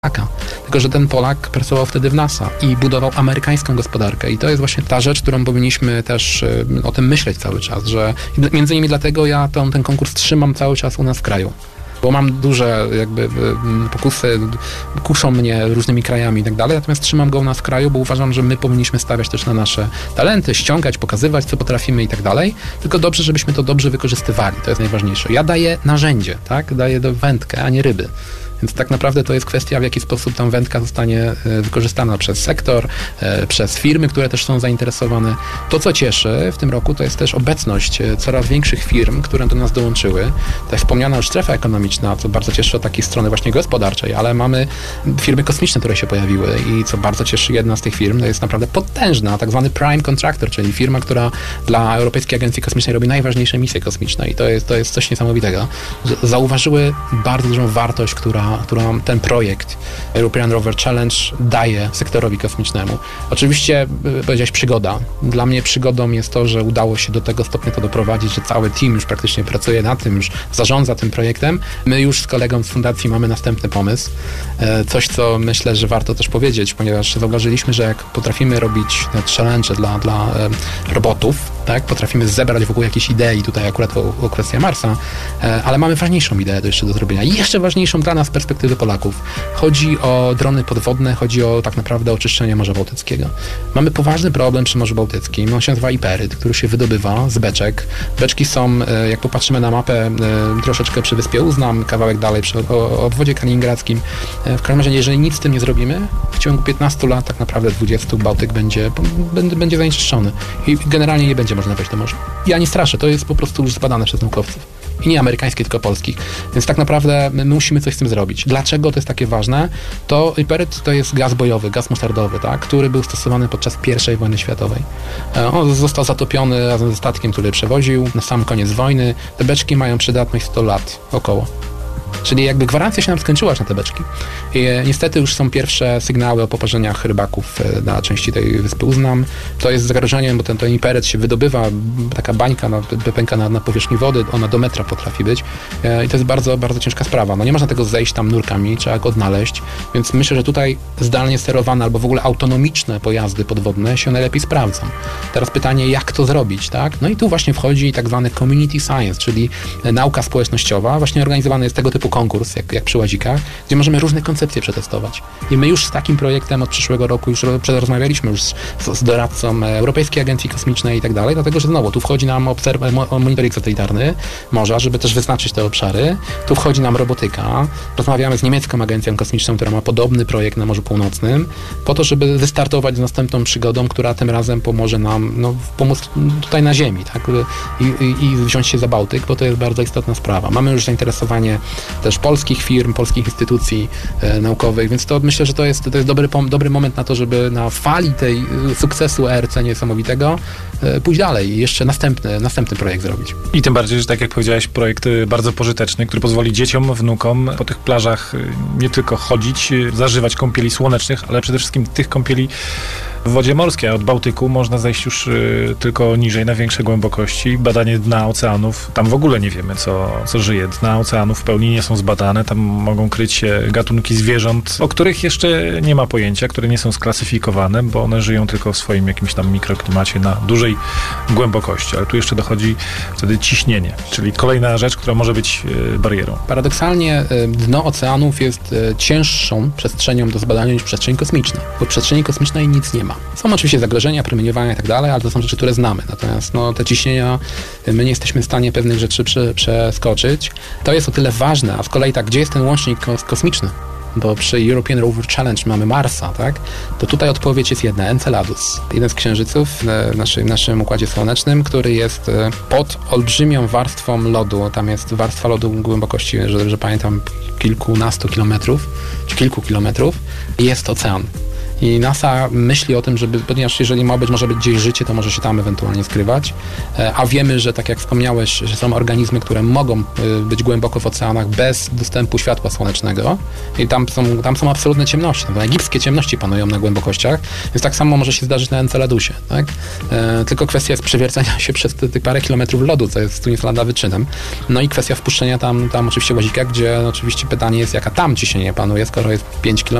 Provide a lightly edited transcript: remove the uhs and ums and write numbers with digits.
Tylko że ten Polak pracował wtedy w NASA i budował amerykańską gospodarkę. I to jest właśnie ta rzecz, którą powinniśmy też o tym myśleć cały czas, że między innymi dlatego ja ten konkurs trzymam cały czas u nas w kraju. Bo mam duże jakby pokusy, kuszą mnie różnymi krajami i tak dalej, natomiast trzymam go u nas w kraju, bo uważam, że my powinniśmy stawiać też na nasze talenty, ściągać, pokazywać, co potrafimy i tak dalej, tylko dobrze, żebyśmy to dobrze wykorzystywali, to jest najważniejsze. Ja daję narzędzie, tak? Daję wędkę, a nie ryby. Więc tak naprawdę to jest kwestia, w jaki sposób ta wędka zostanie wykorzystana przez sektor, przez firmy, które też są zainteresowane. To, co cieszy w tym roku, to jest też obecność coraz większych firm, które do nas dołączyły. Ta wspomniana już strefa ekonomiczna, co bardzo cieszy od takiej strony właśnie gospodarczej, ale mamy firmy kosmiczne, które się pojawiły i co bardzo cieszy, jedna z tych firm to jest naprawdę potężna, tak zwany prime contractor, czyli firma, która dla Europejskiej Agencji Kosmicznej robi najważniejsze misje kosmiczne i to jest coś niesamowitego. Zauważyły bardzo dużą wartość, którą ten projekt European Rover Challenge daje sektorowi kosmicznemu. Oczywiście powiedziałeś przygoda. Dla mnie przygodą jest to, że udało się do tego stopnia to doprowadzić, że cały team już praktycznie pracuje na tym, już zarządza tym projektem. My już z kolegą z fundacji mamy następny pomysł. Coś, co myślę, że warto też powiedzieć, ponieważ zauważyliśmy, że jak potrafimy robić challenge dla robotów, tak, potrafimy zebrać wokół jakiejś idei, tutaj akurat o kwestię Marsa, ale mamy ważniejszą ideę jeszcze do zrobienia. I jeszcze ważniejszą dla nas z perspektywy Polaków. Chodzi o drony podwodne, chodzi o tak naprawdę oczyszczenie Morza Bałtyckiego. Mamy poważny problem przy Morzu Bałtyckim. On się nazywa iperyt, który się wydobywa z beczek. Beczki są, jak popatrzymy na mapę, troszeczkę przy wyspie Uznam, kawałek dalej przy obwodzie kaliningradzkim. W każdym razie, jeżeli nic z tym nie zrobimy, w ciągu 15 lat, tak naprawdę 20, Bałtyk będzie zanieczyszczony. I generalnie nie będzie można wejść do morza. Ja nie straszę, to jest po prostu już zbadane przez naukowców. I nie amerykańskich, tylko polskich. Więc tak naprawdę my musimy coś z tym zrobić. Dlaczego to jest takie ważne? To iperyt to jest gaz bojowy, gaz musztardowy, tak? Który był stosowany podczas I wojny światowej. On został zatopiony razem ze statkiem, który przewoził na sam koniec wojny. Te beczki mają przydatność 100 lat około. Czyli jakby gwarancja się nam skończyła na te beczki. I niestety już są pierwsze sygnały o poparzeniach rybaków na części tej wyspy Uznam. To jest zagrożeniem, bo ten iperyt się wydobywa, taka bańka pęka na powierzchni wody, ona do metra potrafi być. I to jest bardzo, bardzo ciężka sprawa. No nie można tego zejść tam nurkami, trzeba go odnaleźć. Więc myślę, że tutaj zdalnie sterowane albo w ogóle autonomiczne pojazdy podwodne się najlepiej sprawdzą. Teraz pytanie, jak to zrobić, tak? No i tu właśnie wchodzi tak zwany community science, czyli nauka społecznościowa. Właśnie organizowany jest tego typu konkurs, jak przy Łazikach, gdzie możemy różne koncepcje przetestować. I my już z takim projektem od przyszłego roku już rozmawialiśmy już z doradcą Europejskiej Agencji Kosmicznej i tak dalej, dlatego, że znowu tu wchodzi nam monitoring satelitarny morza, żeby też wyznaczyć te obszary. Tu wchodzi nam robotyka. Rozmawiamy z niemiecką agencją kosmiczną, która ma podobny projekt na Morzu Północnym, po to, żeby wystartować z następną przygodą, która tym razem pomoże nam pomóc tutaj na Ziemi, tak? I wziąć się za Bałtyk, bo to jest bardzo istotna sprawa. Mamy już zainteresowanie też polskich firm, polskich instytucji naukowych, więc to myślę, że to jest dobry moment na to, żeby na fali tej sukcesu ERC niesamowitego pójść dalej i jeszcze następny projekt zrobić. I tym bardziej, że tak jak powiedziałeś, projekt bardzo pożyteczny, który pozwoli dzieciom, wnukom po tych plażach nie tylko chodzić, zażywać kąpieli słonecznych, ale przede wszystkim tych kąpieli w wodzie morskiej, a od Bałtyku można zejść już tylko niżej, na większe głębokości. Badanie dna oceanów, tam w ogóle nie wiemy, co żyje. Dna oceanów w pełni nie są zbadane, tam mogą kryć się gatunki zwierząt, o których jeszcze nie ma pojęcia, które nie są sklasyfikowane, bo one żyją tylko w swoim jakimś tam mikroklimacie na dużej głębokości. Ale tu jeszcze dochodzi wtedy ciśnienie, czyli kolejna rzecz, która może być barierą. Paradoksalnie dno oceanów jest cięższą przestrzenią do zbadania niż przestrzeń kosmiczna, bo w przestrzeni kosmicznej nic nie ma. Są oczywiście zagrożenia, promieniowania i tak dalej, ale to są rzeczy, które znamy. Natomiast te ciśnienia, my nie jesteśmy w stanie pewnych rzeczy przeskoczyć. To jest o tyle ważne, a z kolei tak, gdzie jest ten łącznik kosmiczny? Bo przy European Rover Challenge mamy Marsa, tak? To tutaj odpowiedź jest jedna, Enceladus. Jeden z księżyców w naszym Układzie Słonecznym, który jest pod olbrzymią warstwą lodu. Tam jest warstwa lodu głębokości, że pamiętam, kilkunastu kilometrów, czy kilku kilometrów. Jest ocean. I NASA myśli o tym, ponieważ jeżeli może być gdzieś życie, to może się tam ewentualnie skrywać, a wiemy, że tak jak wspomniałeś, że są organizmy, które mogą być głęboko w oceanach bez dostępu światła słonecznego i tam są absolutne ciemności, tam egipskie ciemności panują na głębokościach, więc tak samo może się zdarzyć na Enceladusie, tak? Tylko kwestia jest przewiercenia się przez te parę kilometrów lodu, co tu jest lada wyczynem. No i kwestia wpuszczenia tam oczywiście łazika, gdzie oczywiście pytanie jest, jaka tam ciśnienie panuje, skoro jest 5 km